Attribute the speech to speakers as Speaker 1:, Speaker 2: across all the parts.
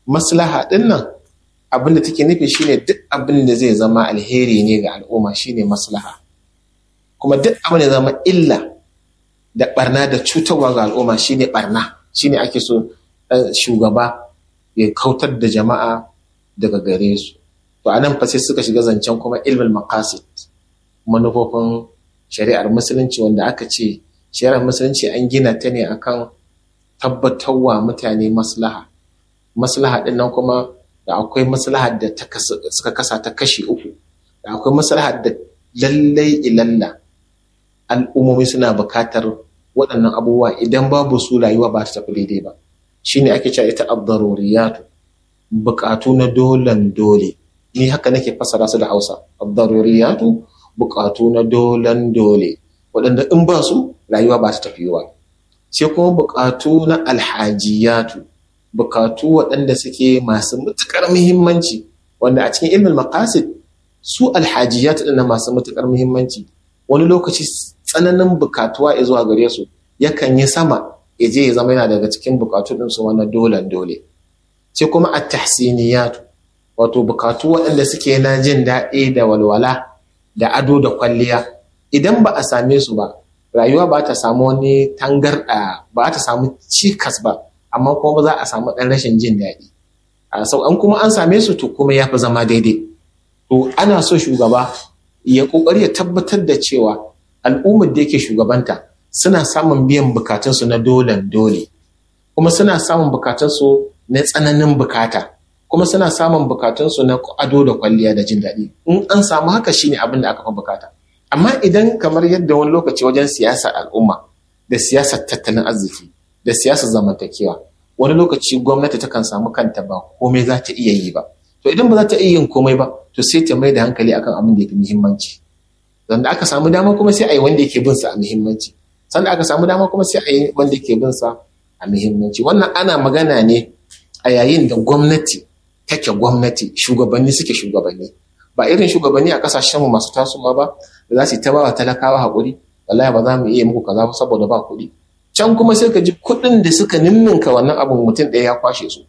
Speaker 1: maslaha din nan abin da take nufi shine duk abin da zai zama alheri ne ga al'umma shine maslaha, kuma duk abin da zama illa da barna da cutarwa ga al'umma shine barna, shine ake so shugaba ya kautar da jama'a daga gare su. To anan fa sai suka shiga zancen kuma ilmul maqasid, manufofin shari'ar musulunci, wanda aka ce shari'ar musulunci an gina ta ne akan tabbatarwa mutane maslaha din nan kuma da akwai maslaha da suka kasa ta kashi uku, da akwai maslaha da lallai ilalla al'ummomi suna bukatar waɗannan abubuwa, idan babu su rayuwa ba ta tafi daidai ba, shine ake cewa ita ad-daruriyatu, bukatu na dolan dole. Ni haka nake fasara su da Hausa, ad-daruriyatu, bukatu na dolan dole, waɗanda in ba su rayuwa ba ta tafiwa. Sai kuma bukatu na alhajiyatu, bukatu waɗanda suke masu matuƙar muhimmanci, wanda a cikin ilmin maqasid su alhajiyatu ɗin masu matuƙar muhimmanci wani lokaci tsananin bukatuwa ya zuwa gare su yakan yi sama ya je ya zama yana daga cikin bukatu ɗin su wannan dolan dole. Sai kuma at-tahsiniyatu, wato bukatu waɗanda suke na jin daɗi da walwala da ado da kwalliya, idan ba a same su ba rayuwa ba ta samu wani tangarɗa, ba ta samu cikas ba, amma kuma ba za a samu ɗan rashin jin daɗi. An kuma an same su to kuma ya fi zama daidai. To ana so shugaba ya ƙoƙari ya tabbatar da cewa al'ummar da yake shugabanta suna samun biyan bukatunsu na dolan dole, kuma suna samun bukatunsu na tsananin bukata, kuma suna samun bukatunsu na ado da kwalliya da jin daɗi. In an samu haka shine abin da aka fi bukata. Amma idan kamar yadda wani lokaci wajen siyasar al'umma da siyasar tattalin arziki da siyasar zamantakewa, wani lokaci gwamnati takan samu kanta ba komai za ta iya yi ba. To idan ba za ta iya yin komai ba, to sai ta mai da hankali akan abin da yake muhimmanci. Sanda aka samu dama kuma sai a yi wanda yake bin sa a muhimmanci. Sanda aka samu dama kuma sai a yi wanda yake bin sa a muhimmanci. Wannan ana magana ne a yayin da gwamnati take gwamnati, shugabanni suke shugabanni. Ba irin shugabanni a kasashenmu masu tasowa ba da za su ta ba wa talakawa haƙuri, wallahi ba za mu iya muku kaza ba saboda ba kuɗi. Can kuma sai ka ji kuɗin da suka ninninka wannan abin mutum ɗaya ya kwashe su.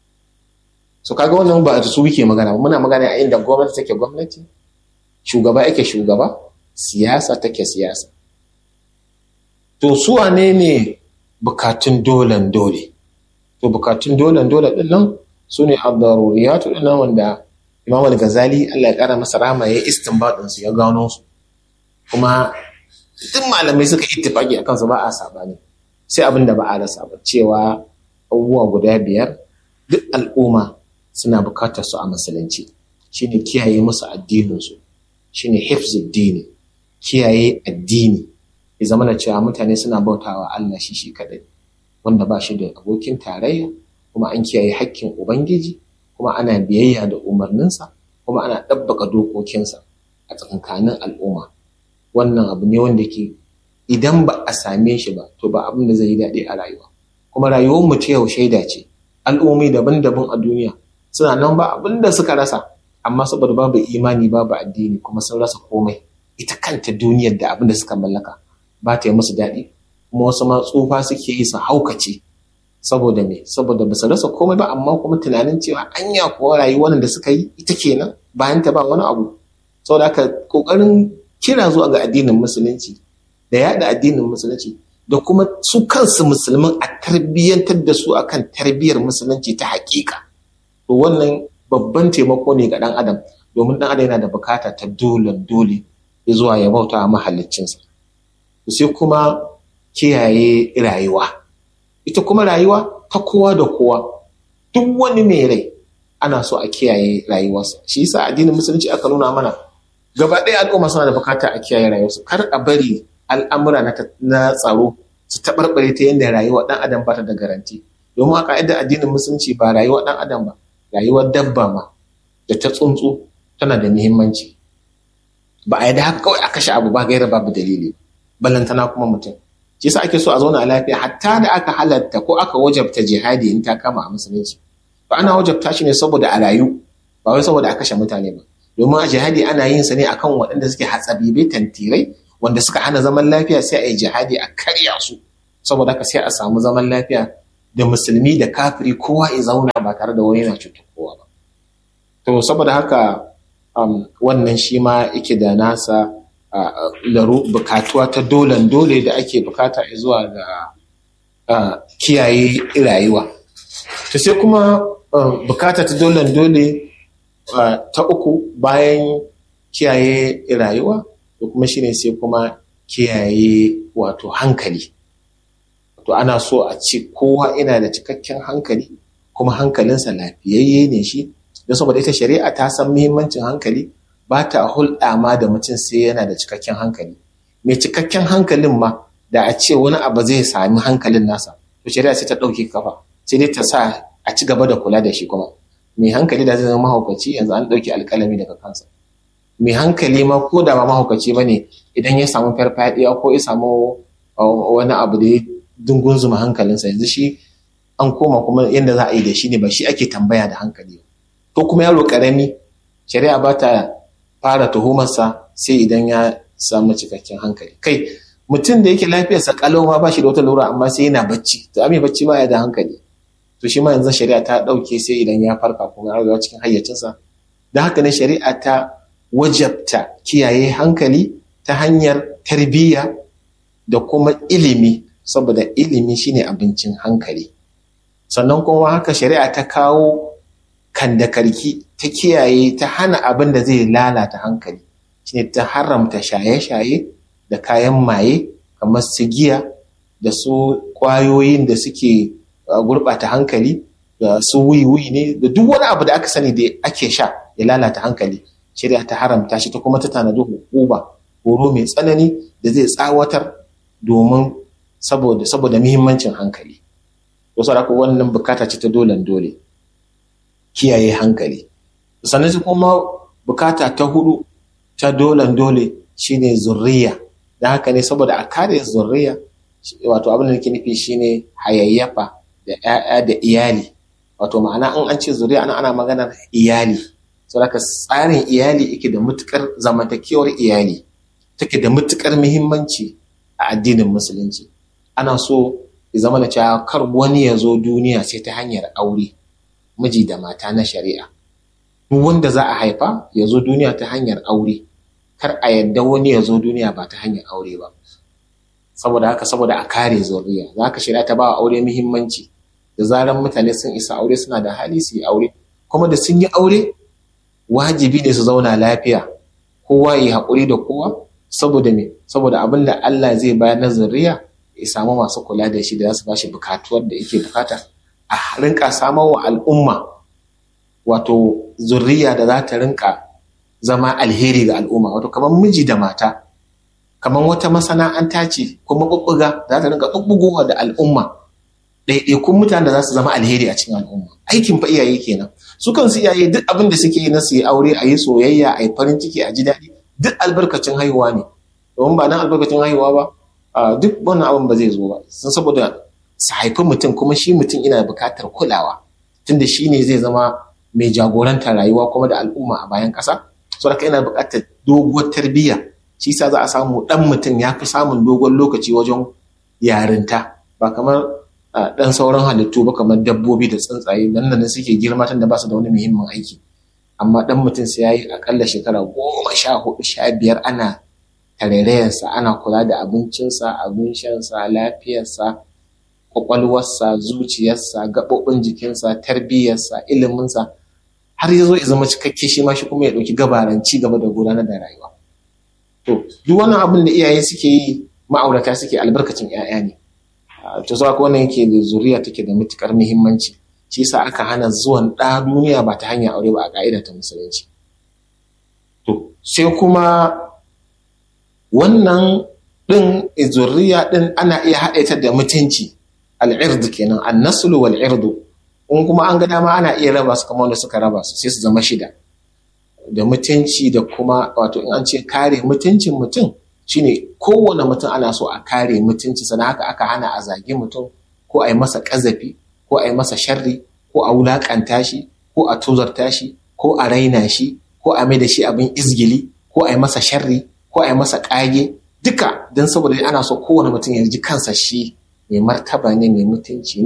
Speaker 1: So kaga wannan ba da su muke magana ba, muna magana a inda gwamnati take gwamnati, shugaba yake shugaba, siyasa take siyasa. To su wane ne bukatun dolan dole? To bukatun dolan dole ɗin nan su ne ad-daruriyatu ɗin nan wanda Imam Al-Ghazali Allah ya ƙara masa rahama ya istinbadin su, ya gano su. Kuma duk malamai suka ittifaki akan su, ba a sabani. Sai abin da ba a rasa ba, cewa abubuwa guda 5 duk al'umma suna bukatar su a musulunci. Shine kiyaye musu addinin su, shine hifzud dini, kiyaye addini. Ya zama da cewa mutane suna bautawa Allah shi kadai, wanda ba shi da abokin tarayya, kuma an kiyaye haƙƙin Ubangiji, kuma ana biyayya da umarninsa, kuma ana ɗabbaka dokokinsa a tsakankanin al'umma. Wannan abu ne wanda ke idan ba a same shi ba, to ba abin da zai yi daɗi a rayuwa. Kuma rayuwar mu ta yau shaida ce, al'ummi daban-daban a duniya suna nan ba abin da suka rasa, amma saboda babu imani babu addini kuma sun rasa komai. Ita kanta duniyar da abin da suka mallaka ba ta yi musu daɗi, kuma wasu ma tsufa suke yi su haukace. Saboda me? Saboda ba su rasa komai ba, amma kuma tunanin cewa anya kuwa rayuwar da suka yi ita kenan, bayan ta ba wani abu. Saboda haka kokarin kira zuwa ga addinin musulunci da yada addinin musulunci, da kuma su kansu musulman a tarbiyyantar da su akan tarbiyyar musulunci ta hakika. To wannan babban taimako ne ga dan adam, domin dan adam yana da bukata ta dole ya zuwa ya bauta a mahallicinsa. Sai kuma kiyaye rayuwa. Ita kuma rayuwa ta kowa da kowa, duk wani mai rai ana so a kiyaye rayuwarsa. Shi yasa addinin musulunci aka nuna mana gaba ɗaya al'umma suna da bukata a kiyaye rayuwarsu. Kar a bari al'amura na tsaro su taɓarɓare ta yadda rayuwa ɗan adam ba ta da garanti. Domin a ka'idar addinin musulunci ba rayuwar ɗan adam ba, rayuwar dabba ma da ta tsuntsu tana da muhimmanci. Ba a yi da haka kawai a kashe abu ba gaira babu dalili, ballantana kuma mutum. Shi yasa ake so a zauna a lafiya, hatta da aka halatta ko aka wajabta jihadi in ta kama a musulunci. Ba ana wajabta shi ne saboda a rayu, ba wai saboda a kashe mutane ba. Domin a jihadi ana yin sa ne akan waɗanda suke hatsabibai tantirai, wanda suka hana zaman lafiya, sai a yi jihadi a karya su. Saboda haka sai a samu zaman lafiya da musulmi da kafiri kowa ya zauna ba tare da wani yana cutar kowa ba. To saboda haka wannan shi ma yake da nasa bukatuwa ta dole da ake bukata zuwa ga kiyaye rayuwa. To sai kuma bukata ta dole ta uku bayan kiyaye rayuwa to kuma shine sai kuma kiyaye wato hankali. To ana so a ce kowa ina da cikakken hankali kuma hankalinsa lafiyayye ne shi, don saboda ita shari'a ta san muhimmancin hankali, ba ta hulɗa ma da mutum sai yana da cikakken hankali. Mai cikakken hankalin ma da a ce wani abu zai sami hankalin nasa, to shari'a sai ta ɗauke kafa, sai dai ta sa a ci gaba da kula da shi. Kuma mai hankali da zai zama mahaukaci yanzu an ɗauke alƙalami daga kansa. Mai hankali ma ko da ba mahaukaci ba ne, idan ya samu farfaɗiya ko ya samu wani abu da ya dungunzuma hankalinsa, yanzu shi an koma kuma yadda za a yi da shi ne, ba shi ake tambaya da hankali. Ko kuma yaro ƙarami, shari'a ba ta fara tuhumarsa sai idan ya samu cikakken hankali. Kai mutum da yake lafiyarsa kalau ma ba shi da wata lura amma sai yana bacci, to ame bacci ba ya da hankali, to shi ma yanzu shari'a ta ɗauke sai idan ya farka kuma ya cikin hayyacinsa. Da haka ne shari'a ta wajabta kiyaye hankali ta hanyar tarbiyya da kuma ilimi, saboda ilimi shine abincin hankali. Sannan kuma haka shari'a ta kawo kandakarki ta kiyaye, ta hana abin da zai lalata hankali, shine ta haramta shaye-shaye da kayan maye kamar su giya da su ƙwayoyin da suke gurɓata hankali, da su wuyi ne, da duk wani abu da aka sani da ake sha ya lalata hankali. Shari'a ta haramta shi, ta kuma ta tanadi horo mai tsanani da zai tsawatar domin saboda muhimmancin hankali. Wasu haka wannan bukata ce ta dole kiyaye hankali. Sannan sai kuma bukata ta hudu ta dole shine zurriya. Da haka ne saboda a kare zurriya, wato abin da nake nufi shine hayayyafa da ƴaƴa da iyali. Wato ma'ana in an ce zuriya ana maganar iyali. Saboda tsarin iyali yake da matukar, zamantakewar iyali take da matukar muhimmanci a addinin musulunci. Ana so ya zama da cewa kar wani ya zo duniya sai ta hanyar aure, miji da mata na shari'a. Duk wanda za a haifa ya zo duniya ta hanyar aure, kar a yadda wani ya zo duniya ba ta hanyar aure ba. Saboda a kare zuriya, za ka shari'a ta ba aure muhimmanci. Da zaran mutane sun isa aure, suna da hali su yi aure, kuma da sun yi aure wajibi ne su zauna lafiya, kowa yi haƙuri da kowa. Saboda abin da Allah zai bayar na zuriya ya samu masu kula da shi, da za su ba shi bukatuwar da yake bukata. A rinka samar wa al'umma wato zuriya da za ta rinka zama alheri ga al'umma, wato kamar miji da mata, kamar wata masana'anta ce kuma ɓuɓɓuga za ta rinka ɓuɓɓugowa da al'umma, ɗaiɗaikun mutane da za su zama alheri a cikin al'umma. Aikin fa iyaye kenan. Su kansu iyaye duk abin da suke yi na su yi aure, a yi soyayya, a yi farin ciki, a ji daɗi, duk albarkacin haihuwa ne. Domin ba nan albarkacin haihuwa ba, duk wannan abin ba zai zo ba. Sun saboda su haifi mutum, kuma shi mutum ina buƙatar kulawa, tunda shi ne zai zama mai jagorantar rayuwa kuma da al'umma a bayan ƙasa. Saboda yana buƙatar doguwar tarbiyya. Shi yasa za a samu ɗan mutum ya fi samun dogon lokaci wajen yarinta, ba kamar ɗan sauran halittu ba, kamar dabbobi da tsuntsaye nan suke girma tun da ba su da wani muhimmin aiki. Amma ɗan mutum sai ya yi aƙalla shekara 14, 15 ana tarairayarsa, ana kula da abincinsa, abin shansa, lafiyarsa, ƙwaƙwalwarsa, zuciyarsa, gaɓoɓin jikinsa, tarbiyyarsa, iliminsa, har ya zo ya zama cikakke shi ma shi kuma ya ɗauki gabaran ci gaba da gudanar da rayuwa. To duk wannan abin da iyaye suke yi, ma'aurata suke, albarkacin 'ya'ya ne. To sai wannan yake da zuriya take da matukar muhimmanci. Shi yasa aka hana zuwan ɗa duniya ba ta hanyar aure ba a ka'ida ta musulunci. To sai kuma wannan ɗin zuriya ɗin ana iya haɗe ta da mutunci, al'irdu kenan, annaslu wal irdu. In kuma an ga dama ana iya raba su kamar wanda suka raba su sai su zama 6. Da mutunci da kuma, wato in an ce kare mutuncin mutum, shine kowane mutum ana so a kare mutunci, sannan haka aka hana a zagi mutum, ko a yi masa ƙazafi, ko a yi masa sharri, ko a wulaƙanta shi, ko a tuzarta shi, ko a raina shi, ko a mai da shi abin izgili, ko a yi masa sharri, ko a yi masa ƙage, duka don saboda ana so kowane mutum ya ji kansa shi mai martaba ne, mai mutunci ne,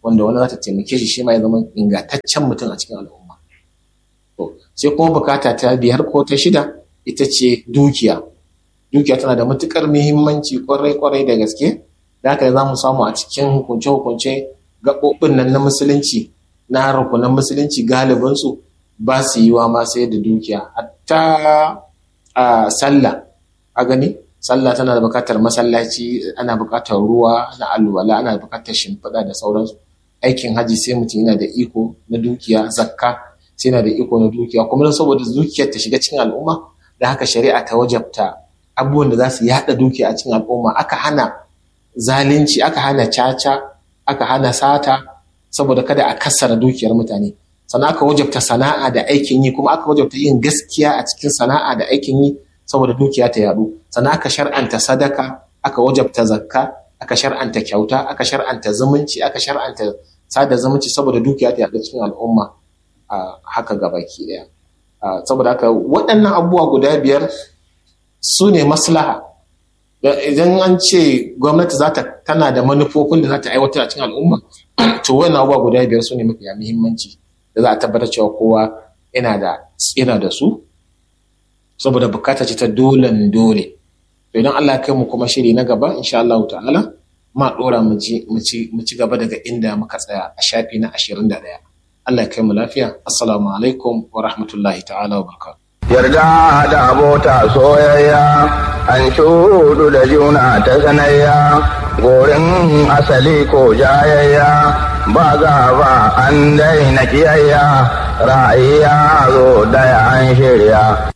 Speaker 1: wanda wani za ta taimake shi ma ya zama ingantaccen mutum a cikin al'umma. To sai kuma bukata ta 5 ko ta 6 ita ce dukiya. Dukiya tana da matukar muhimmanci kwarai da gaske, da haka za mu samu a cikin hukunce gaɓoɓin nan na musulunci, na rukunan musulunci galibinsu ba su yi wa ma sai da dukiya. Hatta sallah, a gani sallah tana da bukatar masallaci, ana bukatar ruwa na alwala, ana bukatar shimfiɗa da sauransu. Aikin haji sai mutum yana da iko na dukiya, zakka sai yana da iko na dukiya. Kuma don saboda dukiyar ta shiga cikin al'umma, da haka shari'a ta wajabta abubuwan da za su yaɗa dukiya a cikin al'umma. Aka hana zalunci, aka hana caca, aka hana sata, saboda kada a kassara dukiyar mutane. Sannan aka wajabta sana'a da aikin yi, kuma aka wajabta yin gaskiya a cikin sana'a da aikin yi saboda dukiya ta yaɗu. Sannan aka shar'anta sadaka, aka wajabta zakka, aka shar'anta kyauta, aka shar'anta zumunci, aka shar'anta sada zumunci saboda dukiya ta yaɗu cikin al'umma. Haka gabaki ɗaya. Saboda haka waɗannan abubuwa guda 5 su ne maslaha. Idan an ce gwamnati tana da manufofin da za ta aiwatar a cikin al'umma, to wannan abubuwa guda 5 su ne mafi muhimmanci da za a tabbatar cewa kowa yana da su, saboda bukata ce ta dole. To idan Allah ya kai mu kuma shiri na gaba, insha Allah ta'ala ma dora mu ci gaba daga inda muka tsaya a shafi na 21. Allah ya kai mu lafiya. Assalamu alaikum wa rahmatullahi ta'ala wa barakatuh.
Speaker 2: Yarda da abota soyayya, an shudu da juna ta sanayya, gorin asali ko jayayya, ba gaba an daina kiyayya, ra'ayi ya zo daya an shirya.